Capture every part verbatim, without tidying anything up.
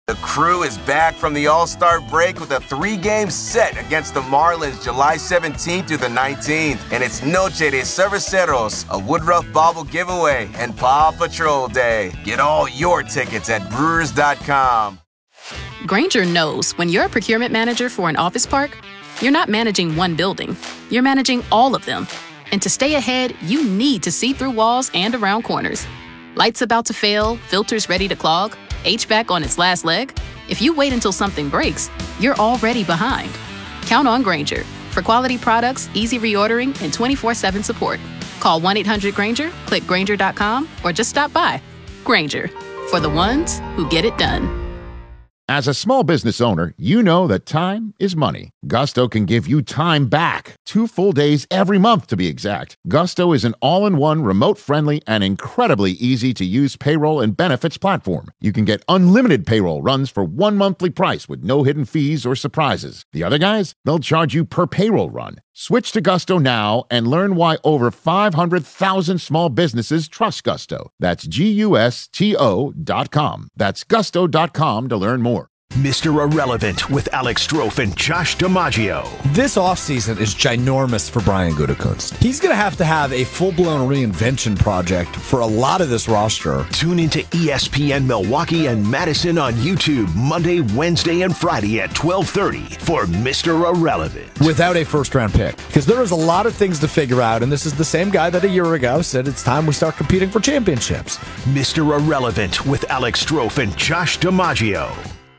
The Crew is back from the All-Star break with a three-game set against the Marlins July seventeenth through the nineteenth. And it's Noche de Cerveceros, a Woodruff Bobble giveaway, and Paw Patrol Day. Get all your tickets at Brewers dot com. Grainger knows when you're a procurement manager for an office park, you're not managing one building. You're managing all of them. And to stay ahead, you need to see through walls and around corners. Lights about to fail, filters ready to clog, H V A C on its last leg? If you wait until something breaks, you're already behind. Count on Grainger for quality products, easy reordering, and twenty-four seven support. Call one eight hundred Grainger, click Grainger dot com, or just stop by. Grainger, for the ones who get it done. As a small business owner, you know that time is money. Gusto can give you time back. Two full days every month, to be exact. Gusto is an all-in-one, remote-friendly, and incredibly easy-to-use payroll and benefits platform. You can get unlimited payroll runs for one monthly price with no hidden fees or surprises. The other guys, they'll charge you per payroll run. Switch to Gusto now and learn why over five hundred thousand small businesses trust Gusto. That's G U S T O dot com. That's gusto dot com to learn more. Mister Irrelevant with Alex Strofe and Josh DiMaggio. This offseason is ginormous for Brian Gutekunst. He's going to have to have a full-blown reinvention project for a lot of this roster. Tune into E S P N Milwaukee and Madison on YouTube Monday, Wednesday, and Friday at twelve thirty for Mister Irrelevant. Without a first-round pick. Because there is a lot of things to figure out, and this is the same guy that a year ago said it's time we start competing for championships. Mister Irrelevant with Alex Strofe and Josh DiMaggio.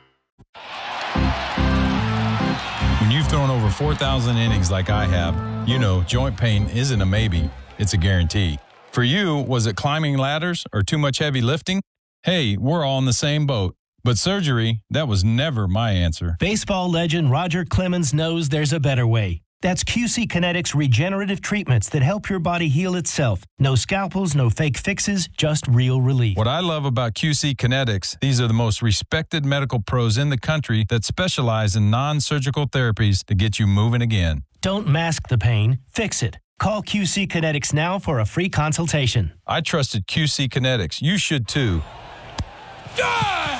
When you've thrown over four thousand innings like I have, you know joint pain isn't a maybe, it's a guarantee. For you, was it climbing ladders or too much heavy lifting? Hey, we're all in the same boat. But surgery, that was never my answer. Baseball legend Roger Clemens knows there's a better way. That's Q C Kinetics regenerative treatments that help your body heal itself. No scalpels, no fake fixes, just real relief. What I love about Q C Kinetics, these are the most respected medical pros in the country that specialize in non-surgical therapies to get you moving again. Don't mask the pain, fix it. Call Q C Kinetics now for a free consultation. I trusted Q C Kinetics. You should too. Die!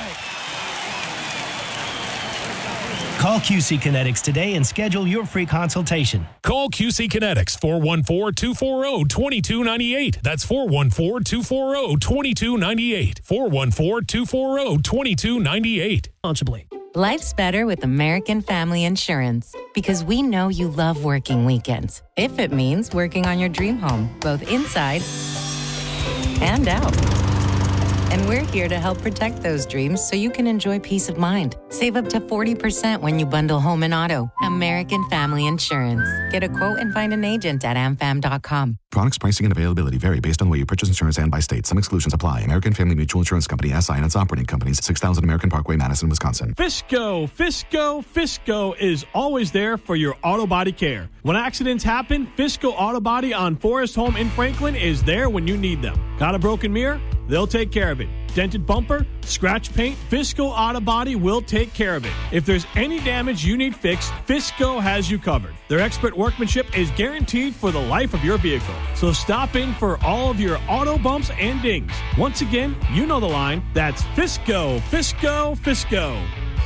Call Q C Kinetics today and schedule your free consultation. Call Q C Kinetics, four one four, two four zero, two two nine eight. That's four one four, two four zero, two two nine eight. four one four, two four zero, two two nine eight. Responsibly. Life's better with American Family Insurance because we know you love working weekends. If it means working on your dream home, both inside and out. And we're here to help protect those dreams so you can enjoy peace of mind. Save up to forty percent when you bundle home and auto. American Family Insurance. Get a quote and find an agent at am fam dot com. Products, pricing, and availability vary based on the way you purchase insurance and by state. Some exclusions apply. American Family Mutual Insurance Company, S I and its operating companies, six thousand American Parkway, Madison, Wisconsin. Fisco, Fisco, Fisco is always there for your auto body care. When accidents happen, Fisco Auto Body on Forest Home in Franklin is there when you need them. Got a broken mirror? They'll take care of it. Dented bumper, scratch paint, Fisco Auto Body will take care of it. If there's any damage you need fixed, Fisco has you covered. Their expert workmanship is guaranteed for the life of your vehicle. So stop in for all of your auto bumps and dings. Once again, you know the line. That's Fisco, Fisco, Fisco.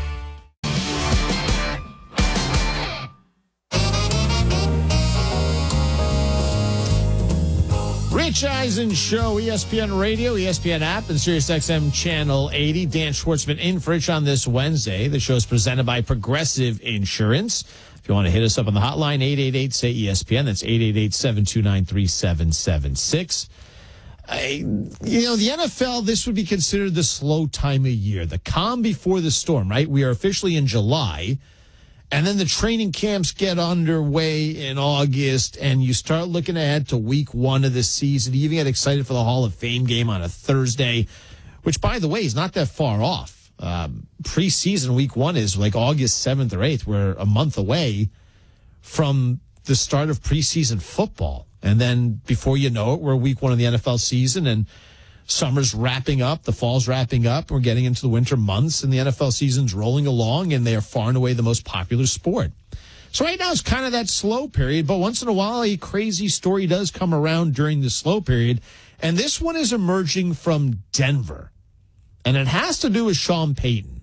Rich Eisen Show, E S P N Radio, E S P N app, and SiriusXM Channel eighty. Dan Schwartzman in for Rich on this Wednesday. The show is presented by Progressive Insurance. If you want to hit us up on the hotline, eight eight eight, say E S P N. That's eight eight eight, seven two nine, three seven seven six. I, you know, the N F L, this would be considered the slow time of year, the calm before the storm, right? We are officially in July. And then the training camps get underway in August, and you start looking ahead to week one of the season. You even get excited for the Hall of Fame game on a Thursday, which, by the way, is not that far off. Um, preseason week one is like August seventh or eighth. We're a month away from the start of preseason football. And then before you know it, we're week one of the N F L season, and summer's wrapping up, the fall's wrapping up, we're getting into the winter months, and the N F L season's rolling along, and they are far and away the most popular sport. So right now it's kind of that slow period, but once in a while a crazy story does come around during the slow period, and this one is emerging from Denver, and it has to do with Sean Payton.